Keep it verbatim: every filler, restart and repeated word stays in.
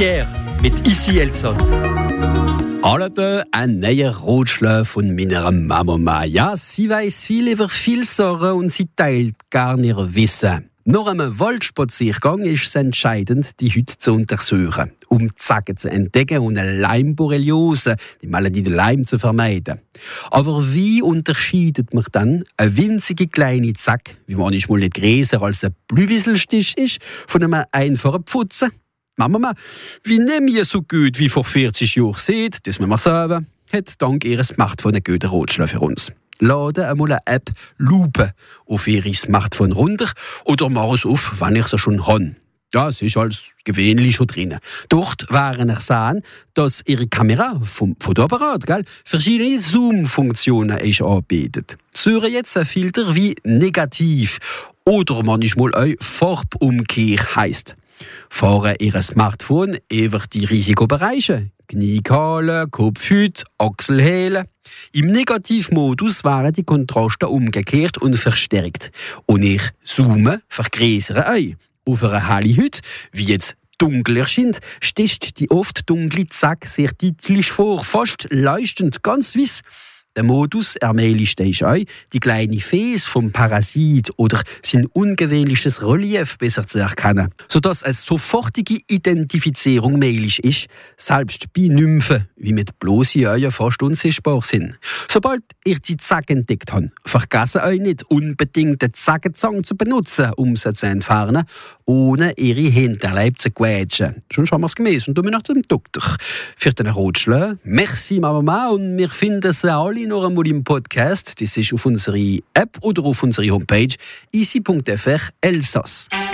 Pierre mit Ici Elsass. Hallo, ein neuer Ratschlag von meiner Mama. Ja, sie weiß viel über viele Sachen und sie teilt gerne ihr Wissen. Nach einem Waldspaziergang ist es entscheidend, die Haut zu untersuchen, um Zacken zu entdecken und eine Leimborreliose, die Maladie der Leim, zu vermeiden. Aber wie unterscheidet man dann eine winzige kleine Zacke, wie manchmal nicht größer als ein Blühwieselstich ist, von einem einfachen Pfutzen? Mama, wie nehme ich so gut wie vor vierzig Jahren seht, das müssen wir sagen, hat dank ihres Smartphone einen guten Ratschlag für uns. Lade einmal eine App Lupe auf ihr Smartphone runter oder mach es auf, wenn ich sie schon habe. Ja, es ist als gewöhnlich schon drin. Dort werden ihr sehen, dass ihre Kamera vom Fotoapparat gell, verschiedene Zoom-Funktionen anbietet. Suche jetzt ein Filter wie Negativ oder manchmal auch Farbumkehr heisst. Fahren ihr Smartphone über die Risikobereiche, Kniekale, Kopfhüte, Achselhöhle. Im Negativmodus werden die Kontraste umgekehrt und verstärkt. Und ich zoome, vergrößere euch. Auf einer hellen Haut, wie jetzt dunkel erscheint, sticht die oft dunkle Zacke sehr deutlich vor, fast leuchtend, ganz weiss. Der Modus ermöglicht euch, die kleine Fes vom Parasit oder sein ungewöhnliches Relief besser zu erkennen, sodass eine sofortige Identifizierung möglich ist, selbst bei Nymphen, wie mit bloßen Augen fast unsichtbar sind. Sobald ihr die Zacke entdeckt habt, vergesst euch nicht, unbedingt den Zackenzange zu benutzen, um sie zu entfernen, ohne ihre Hinterleib zu quetschen. Sonst haben wir es gemäß und wir nach dem Doktor. Für den Ratschlag, merci Mama, und wir finden sie alle noch einmal im Podcast. Das ist auf unserer App oder auf unserer Homepage easy punkt f r Elsass.